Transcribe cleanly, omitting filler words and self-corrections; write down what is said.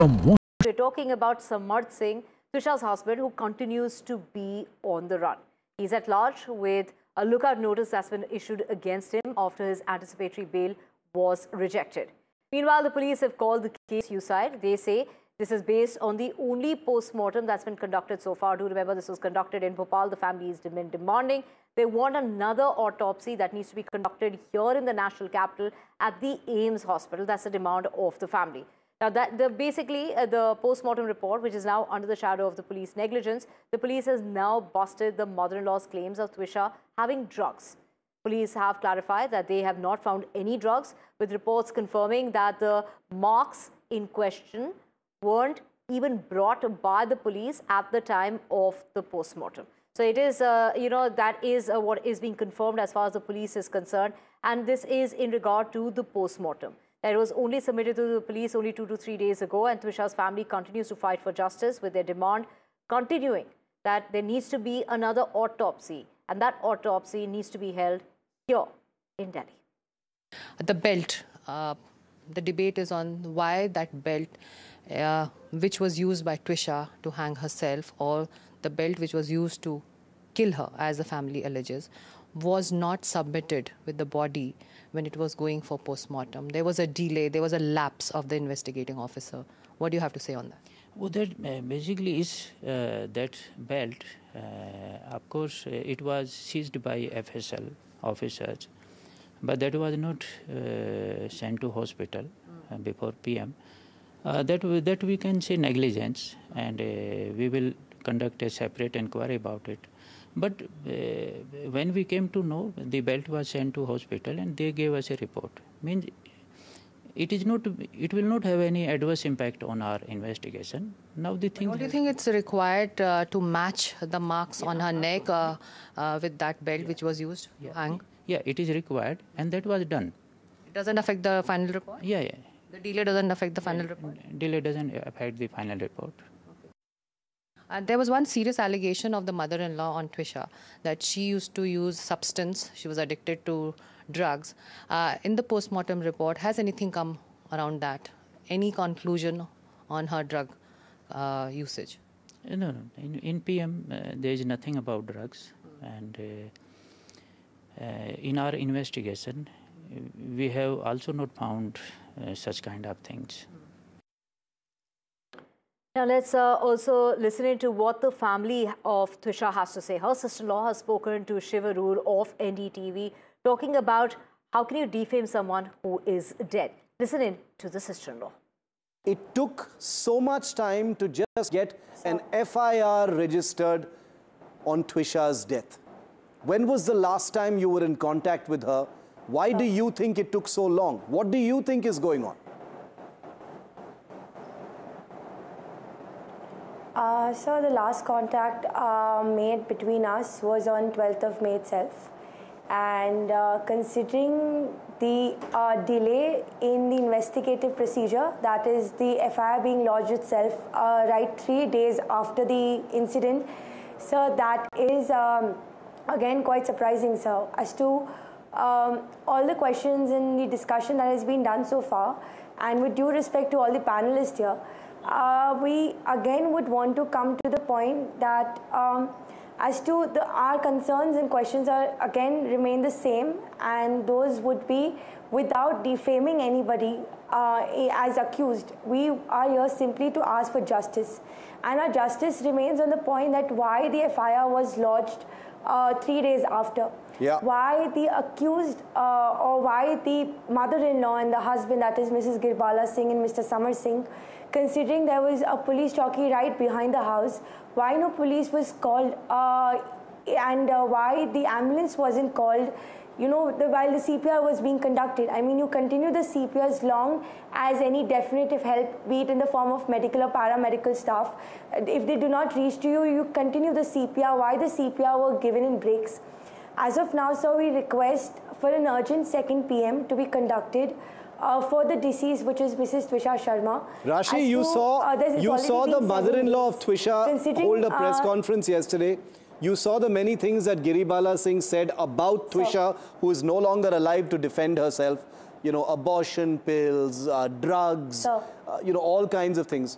We're talking about Samarth Singh, Twisha's husband, who continues to be on the run. He's at large with a lookout notice that's been issued against him after his anticipatory bail was rejected. Meanwhile, the police have called the case suicide. They say this is based on the only post-mortem that's been conducted so far. Do remember this was conducted in Bhopal. The family is demanding. They want another autopsy that needs to be conducted here in the national capital at the AIIMS hospital. That's the demand of the family. Now, the post-mortem report, which is now under the shadow of the police negligence, the police has now busted the mother-in-law's claims of Twisha having drugs. Police have clarified that they have not found any drugs, with reports confirming that the marks in question weren't even brought by the police at the time of the post-mortem. So it is, that is what is being confirmed as far as the police is concerned. And this is in regard to the post-mortem. That was only submitted to the police only 2 to 3 days ago, and Twisha's family continues to fight for justice with their demand continuing that there needs to be another autopsy, and that autopsy needs to be held here in Delhi. The belt, the debate is on why that belt, which was used by Twisha to hang herself, or the belt which was used to kill her, as the family alleges, was not submitted with the body when it was going for post-mortem. There was a delay, there was a lapse of the investigating officer. What do you have to say on that? Well, that basically is that belt. Of course, it was seized by FSL officers, but that was not sent to hospital before PM. That we can say negligence, and we will conduct a separate inquiry about it. But when we came to know, the belt was sent to hospital and they gave us a report. Means it will not have any adverse impact on our investigation. Now the thing. Don't you think it's required to match the marks on her neck with that belt which was used to hang? Yeah, it is required, and that was done. It doesn't affect the final report? Yeah. The delay doesn't affect the final report? Delay doesn't affect the final report. There was one serious allegation of the mother-in-law on Twisha that she used to use substance. She was addicted to drugs. In the post-mortem report, has anything come around that? Any conclusion on her drug usage? No. In PM, there is nothing about drugs. And in our investigation, we have also not found such kind of things. Now let's also listen into what the family of Twisha has to say. Her sister-in-law has spoken to Shiv Arur of NDTV, talking about how can you defame someone who is dead. Listen in to the sister-in-law. It took so much time to just get an FIR registered on Twisha's death. When was the last time you were in contact with her? Why do you think it took so long? What do you think is going on? So the last contact made between us was on 12th of May itself, and considering the delay in the investigative procedure, that is the FIR being lodged itself right 3 days after the incident, so that is again quite surprising, sir, as to all the questions in the discussion that has been done so far, and with due respect to all the panelists here, we again would want to come to the point that as to our concerns and questions are again remain the same, and those would be without defaming anybody as accused. We are here simply to ask for justice, and our justice remains on the point that why the FIR was lodged 3 days after. Yeah. Why the accused or why the mother-in-law and the husband, that is Mrs. Girbala Singh and Mr. Samar Singh, considering there was a police chowki right behind the house, why no police was called and why the ambulance wasn't called, while the CPR was being conducted. I mean, you continue the CPR as long as any definitive help, be it in the form of medical or paramedical staff. If they do not reach to you, you continue the CPR. Why the CPR were given in breaks? As of now, sir, we request for an urgent second PM to be conducted for the deceased, which is Mrs. Twisha Sharma. Rashi, you saw the mother-in-law of Twisha hold a press conference yesterday. You saw the many things that Girbala Singh said about Twisha, who is no longer alive to defend herself. Abortion pills, drugs, all kinds of things.